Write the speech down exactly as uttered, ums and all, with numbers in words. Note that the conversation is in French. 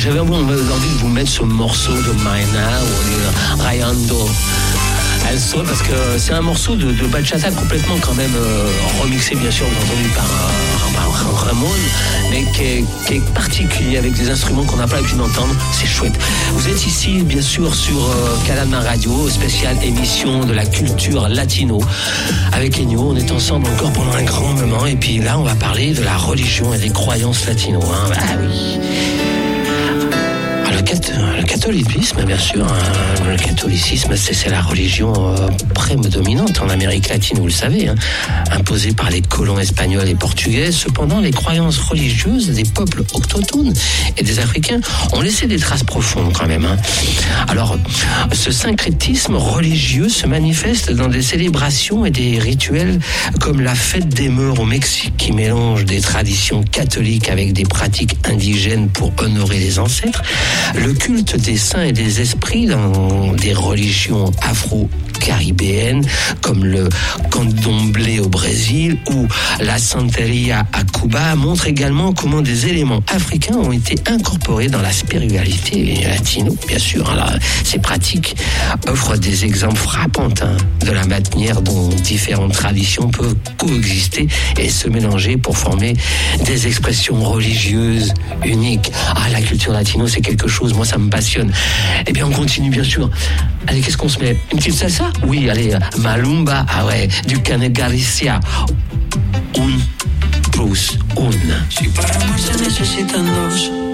j'avais envie de vous mettre ce morceau de Maina ou Rayando El Sol, parce que c'est un morceau de, de bachata complètement quand même euh, remixé, bien sûr, entendu par, euh, par Ramon, mais qui est, qui est particulier avec des instruments qu'on n'a pas l'habitude d'entendre. C'est chouette. Vous êtes ici, bien sûr, sur euh, Calama Radio, spéciale émission de la culture latino. Avec Enio, on est ensemble encore pendant un grand moment, et puis là, on va parler de la religion et des croyances latino. Hein. Ah oui. Le, cat- le catholicisme, bien sûr, hein, le catholicisme, c'est, c'est la religion euh, prédominante en Amérique latine, vous le savez, hein, imposée par les colons espagnols et portugais. Cependant, les croyances religieuses des peuples autochtones et des Africains ont laissé des traces profondes quand même. Hein. Alors, ce syncrétisme religieux se manifeste dans des célébrations et des rituels comme la fête des Meurs au Mexique, qui mélange des traditions catholiques avec des pratiques indigènes pour honorer les ancêtres. Le culte des saints et des esprits dans des religions afro-caribéennes comme le candomblé au Brésil ou la santeria à Cuba montre également comment des éléments africains ont été incorporés dans la spiritualité latino, bien sûr. Alors, ces pratiques offrent des exemples frappants hein, de la manière dont différentes traditions peuvent coexister et se mélanger pour former des expressions religieuses uniques. Ah, la culture latino, c'est quelque chose, moi ça me passionne. Eh bien on continue bien sûr. Allez, qu'est-ce qu'on se met? Une petite salsa? Oui, allez, Malumba, ah ouais, du Canet Galicia. Un plus un. Si para amar se necesitan dos,